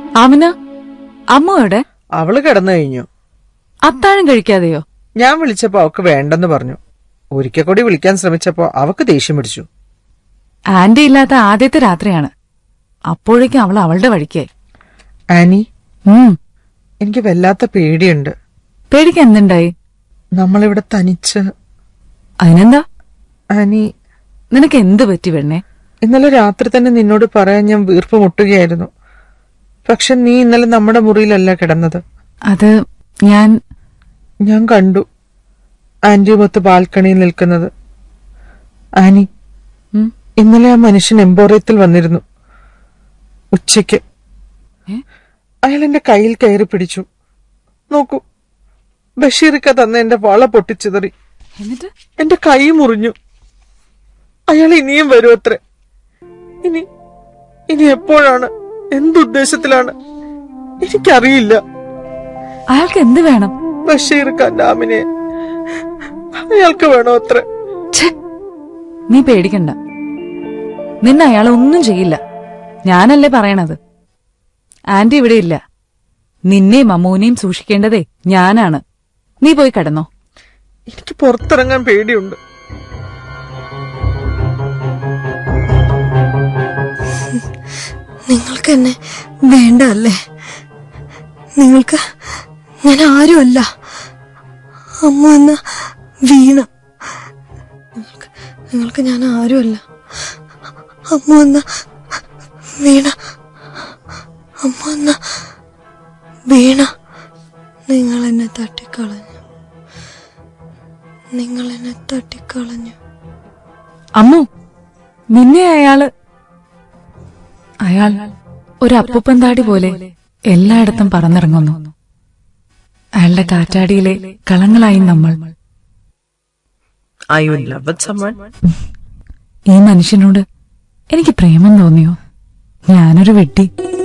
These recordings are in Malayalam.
ആമിന, അമ്മ എവിടെ? അവള് കിടന്നു കഴിഞ്ഞു. അത്താഴം കഴിക്കാതെയോ? ഞാൻ വിളിച്ചപ്പോ അവക്ക് വേണ്ടെന്ന് പറഞ്ഞു. ഒരിക്കൽ കൂടി വിളിക്കാൻ ശ്രമിച്ചപ്പോ അവക്ക് ദേഷ്യം പിടിച്ചു. ആന്റി ഇല്ലാത്ത ആദ്യത്തെ രാത്രിയാണ്. അപ്പോഴേക്കും അവൾ അവളുടെ വഴിക്കായി. ആനി, എനിക്ക് വല്ലാത്ത പേടിയുണ്ട്. പേടിക്കാൻ എന്തുണ്ടായി? നമ്മളിവിടെ തനിച്ച്. അതിനെന്താ? ആനി, നിനക്ക് എന്ത് പറ്റി പെണ്ണെ? ഇന്നലെ രാത്രി തന്നെ നിന്നോട് പറയാൻ ഞാൻ വീർപ്പ് മുട്ടുകയായിരുന്നു. പക്ഷെ നീ ഇന്നലെ നമ്മുടെ മുറിയിലല്ല കിടന്നത്. അത് ഞാൻ കണ്ടു ആന്റിയുമൊത്ത് ബാൽക്കണിയിൽ നിൽക്കുന്നത്. ആനി, ഇന്നലെ ആ മനുഷ്യൻ എംപോറിയത്തിൽ വന്നിരുന്നു. ഉച്ചയ്ക്ക് അയാൾ എന്റെ കയ്യിൽ കയറി പിടിച്ചു. നോക്കൂ, ബഷീറിക്ക തന്ന എന്റെ വള പൊട്ടിച്ചിതറി. എന്നിട്ട് എന്റെ കൈ മുറിഞ്ഞു. അയാൾ ഇനിയും വരും അത്രേ. ഇനി എപ്പോഴാണ്, എന്തുദ്ദേശത്തിലാണ് എനിക്കറിയില്ല. അയാൾക്ക് എന്ത് വേണം? ബഷീറിക്കാന്റെ ആമിനെ അയാൾക്ക് വേണോ അത്രേ. നീ പേടിക്കണ്ട, നിന്നെ അയാൾ ഒന്നും ചെയ്യില്ല. ഞാനല്ലേ പറയണത്. ആന്റി ഇവിടെ ഇല്ല. നിന്നെയും അമ്മൂനെയും സൂക്ഷിക്കേണ്ടതേ ഞാനാണ്. നീ പോയി കിടന്നോ. എനിക്ക് പുറത്തിറങ്ങാൻ പേടിയുണ്ട്. നിങ്ങൾക്ക് എന്നെ വേണ്ട അല്ലേ? നിങ്ങൾക്ക് ഞാൻ ആരുമല്ല. അമ്മ എന്ന വീണ. നിങ്ങൾക്ക് ഞാൻ ആരുമല്ല. അമ്മ എന്ന വീണ. അമ്മ എന്ന വീണ. നിങ്ങൾ എന്നെ തട്ടിക്കളഞ്ഞു. അമ്മു, നിന്നെ അയാൾ ഒരു അപ്പൂപ്പന്താടി പോലെ എല്ലായിടത്തും പറന്നിറങ്ങുന്നു. അയാളുടെ കാറ്റാടിയിലെ കളങ്ങളായി നമ്മൾ. ഈ മനുഷ്യനോട് എനിക്ക് പ്രേമം തോന്നിയോ? ഞാനൊരു വെട്ടി.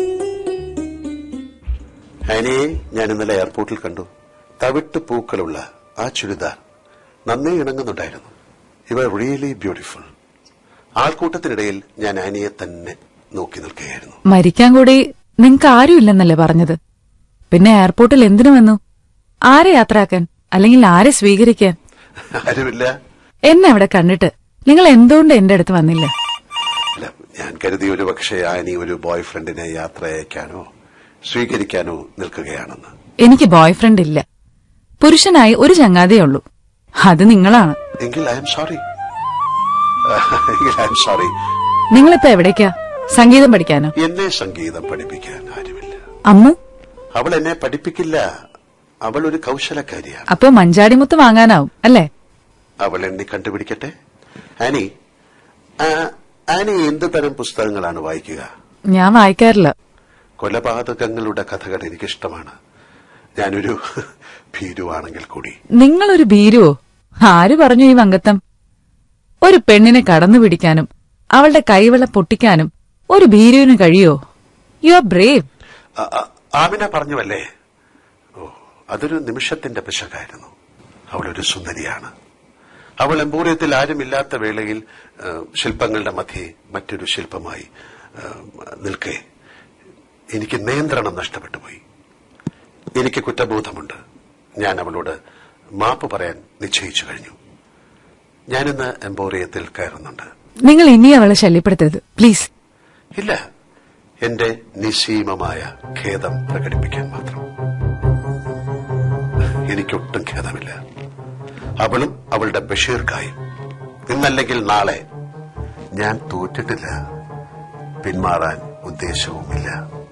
ആനിയെ ഞാൻ ഇന്നലെ എയർപോർട്ടിൽ കണ്ടു. തവിട്ട് പൂക്കളുള്ള ആ ചുരിദാർ നന്നേ ഇണങ്ങുന്നുണ്ടായിരുന്നു. You are really beautiful. ആൾക്കൂട്ടത്തിനിടയിൽ ഞാൻ ആനിയെ തന്നെ നോക്കി നിൽക്കുകയായിരുന്നു. മരിക്കാൻ കൂടി നിങ്ങക്ക് ആരുമില്ലെന്നല്ലേ പറഞ്ഞത്? പിന്നെ എയർപോർട്ടിൽ എന്തിനു വന്നു? ആരെ യാത്രയാക്കാൻ, അല്ലെങ്കിൽ ആരെ സ്വീകരിക്കാൻ? ആരുമില്ല. എന്നെ അവിടെ കണ്ടിട്ട് നിങ്ങൾ എന്തുകൊണ്ട് എന്റെ അടുത്ത് വന്നില്ല? ഞാൻ കരുതി ഒരു പക്ഷേ ആനി ഒരു ബോയ് ഫ്രണ്ടിനെ യാത്ര അയക്കാനോ സ്വീകരിക്കാനോ നിൽക്കുകയാണെന്ന്. എനിക്ക് ബോയ് ഫ്രണ്ട് ഇല്ല. പുരുഷനായി ഒരു ചങ്ങാതിയേ ഉള്ളൂ. അത് നിങ്ങളാണ്. എങ്കിൽ ഐ എം സോറി. നിങ്ങളിപ്പോ എവിടേക്കാ? സംഗീതം പഠിക്കാനോ? എന്നെ സംഗീതം പഠിപ്പിക്കാൻ ആരുമില്ല. അമ്മു? അവൾ എന്നെ പഠിപ്പിക്കില്ല. അവൾ ഒരു കൗശലക്കാരിയാണ്. അപ്പൊ മഞ്ചാടിമുത്ത് വാങ്ങാനാവും അല്ലേ? അവൾ എന്നെ കണ്ടുപിടിക്കട്ടെ. ആനി എന്ത് തരം പുസ്തകങ്ങളാണ് വായിക്കുക? ഞാൻ വായിക്കാറില്ല. കൊലപാതകങ്ങളുടെ കഥകൾ എനിക്കിഷ്ടമാണ്. ഞാനൊരു ഭീരുവാണെങ്കിൽ കൂടി. നിങ്ങളൊരു ഭീരുവോ? ആര് പറഞ്ഞു ഈ വങ്കത്തം? ഒരു പെണ്ണിനെ കടന്നു പിടിക്കാനും അവളുടെ കൈവള പൊട്ടിക്കാനും ഒരു ഭീരുവിന് കഴിയോ? You are Brave. ആമിന പറഞ്ഞുവല്ലേ? ഓ, അതൊരു നിമിഷത്തിന്റെ പിശകായിരുന്നു. അവളൊരു സുന്ദരിയാണ്. അവൾ എംപോറിയത്തിൽ ആരുമില്ലാത്ത വേളയിൽ ശില്പങ്ങളുടെ മധ്യേ മറ്റൊരു ശില്പമായി നിൽക്കെ എനിക്ക് നിയന്ത്രണം നഷ്ടപ്പെട്ടു പോയി. എനിക്ക് കുറ്റബോധമുണ്ട്. ഞാൻ അവളോട് മാപ്പ് പറയാൻ നിശ്ചയിച്ചു കഴിഞ്ഞു. ഞാനിന്ന് എംപോറിയത്തിൽ കയറുന്നുണ്ട്. നിങ്ങൾ ഇനി അവളെ ശല്യപ്പെടുത്തരുത് പ്ലീസ്. ഇല്ല, എന്റെ നിസ്സീമമായ ഖേദം പ്രകടിപ്പിക്കാൻ മാത്രം. എനിക്കൊട്ടും ഖേദമില്ല. അവളും അവളുടെ ബഷീർക്കായും ഇന്നല്ലെങ്കിൽ നാളെ. ഞാൻ തോറ്റിട്ടില്ല. പിന്മാറാൻ ഉദ്ദേശവുമില്ല.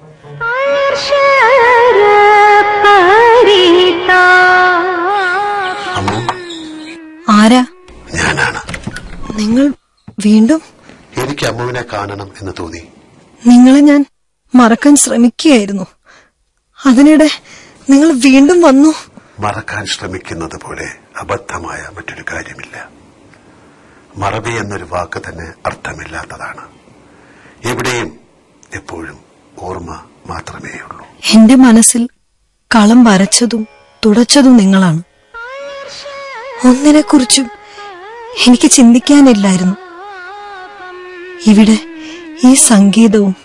അമ്മു, ആരാ? ഞാനാണ്. നിങ്ങൾ വീണ്ടും? എനിക്ക് അമ്മുവിനെ കാണണം എന്ന് തോന്നി. നിങ്ങളെ ഞാൻ മറക്കാൻ ശ്രമിക്കുകയായിരുന്നു. അതിനിടെ നിങ്ങൾ വീണ്ടും വന്നു. മറക്കാൻ ശ്രമിക്കുന്നത് പോലെ അബദ്ധമായ മറ്റൊരു കാര്യമില്ല. മറവി എന്നൊരു വാക്ക് തന്നെ അർത്ഥമില്ലാത്തതാണ്. എവിടെയും എപ്പോഴും ഓർമ്മ മാത്രമേയുള്ളൂ. എന്റെ മനസ്സിൽ കളം വരച്ചതും തുടച്ചതും നിങ്ങളാണ്. ഒന്നിനെക്കുറിച്ചും എനിക്ക് ചിന്തിക്കാനില്ലായിരുന്നു. ഇവിടെ ഈ സംഗീതവും